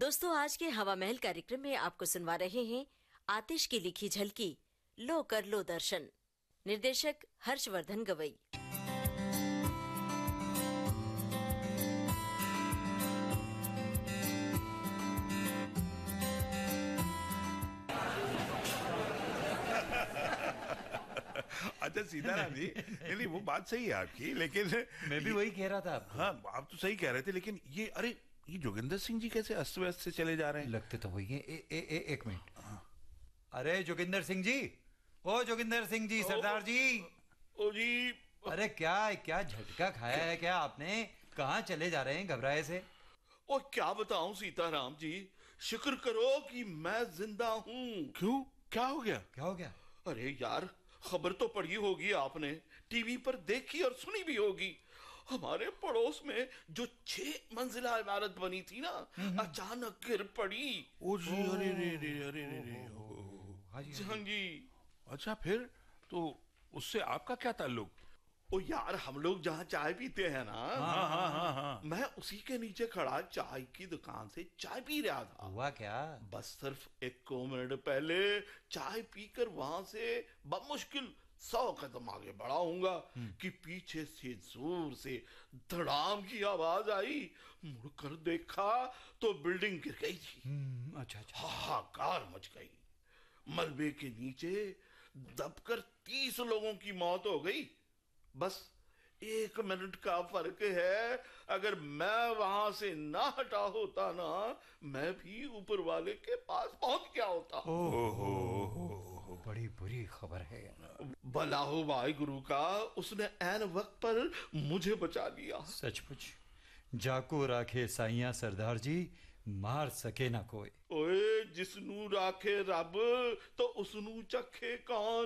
दोस्तों, आज के हवा महल कार्यक्रम में आपको सुनवा रहे हैं आतिश की लिखी झलकी लो कर लो दर्शन। निर्देशक हर्षवर्धन गवई। अच्छा सीताराम जी, नहीं वो बात सही है आपकी, लेकिन मैं भी वही कह रहा था आपको। हाँ, आप तो सही कह रहे थे, लेकिन ये जोगिंदर सिंह जी कैसे अस्त व्यस्त से चले जा रहे हैं? लगते तो वही है। एक मिनट। अरे जोगिंदर सिंह जी, ओ जोगिंदर सिंह जी, सरदार जी। ओ जी। अरे क्या झटका खाया है क्या आपने? कहाँ चले जा रहे हैं घबराए से? ओ क्या बताऊं सीताराम जी, शुक्र करो कि मैं जिंदा हूं। क्यों, क्या हो गया? क्या हो गया? अरे यार, खबर तो पढ़ी होगी आपने, टीवी पर देखी और सुनी भी होगी। हमारे पड़ोस में जो 6 मंजिला इमारत बनी थी ना, अचानक गिर पड़ी। ओ जी, अरे रे रे, अरे रे रे। हाँ जी। अच्छा, फिर तो उससे आपका क्या ताल्लुक? ओ यार, हम लोग जहाँ चाय पीते हैं ना, हाँ। मैं उसी के नीचे खड़ा चाय की दुकान से चाय पी रहा था। हुआ क्या? बस सिर्फ 1 मिनट पहले चाय पीकर वहां से बमुश्किल 100 कदम आगे बढ़ा हूंगा कि पीछे से जोर से धड़ाम की आवाज आई। मुड़कर देखा तो बिल्डिंग गिर गई थी। अच्छा। हाहाकार मच गई। मलबे के नीचे दबकर 30 लोगों की मौत हो गई। बस 1 मिनट का फर्क है, अगर मैं वहां से ना हटा होता ना, मैं भी ऊपर वाले के पास पहुंच गया होता। ओहो, बड़ी बुरी खबर है। भला हो भाई गुरु का, उसने ऐन वक्त पर मुझे बचा लिया। सचमुच जाको राखे साइया सरदार जी, मार सके ना कोई। ओए, जिसनू राखे रब तो उसनू चखे कौन।